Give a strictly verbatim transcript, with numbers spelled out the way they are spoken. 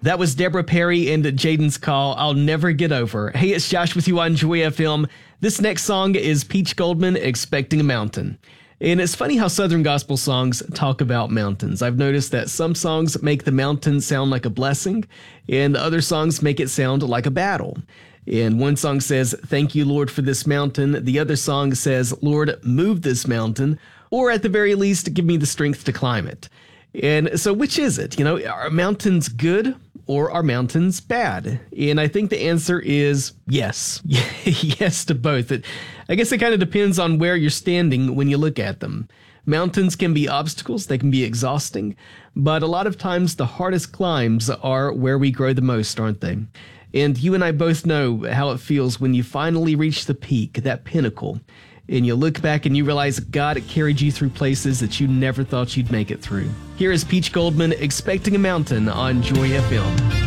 That was Deborah Perry and Jaden's Call, I'll Never Get Over. Hey, it's Josh with you on Joy F M. This next song is Peach Goldman, Expecting a Mountain. And it's funny how Southern gospel songs talk about mountains. I've noticed that some songs make the mountain sound like a blessing, and other songs make it sound like a battle. And one song says, "Thank you, Lord, for this mountain." The other song says, "Lord, move this mountain," or at the very least, give me the strength to climb it. And so which is it? You know, are mountains good or are mountains bad? And I think the answer is yes. Yes to both. It, I guess it kind of depends on where you're standing when you look at them. Mountains can be obstacles, they can be exhausting, but a lot of times the hardest climbs are where we grow the most, aren't they? And you and I both know how it feels when you finally reach the peak, that pinnacle, and you look back and you realize God carried you through places that you never thought you'd make it through. Here is Peach Goldman, Expecting a Mountain on Joy F M.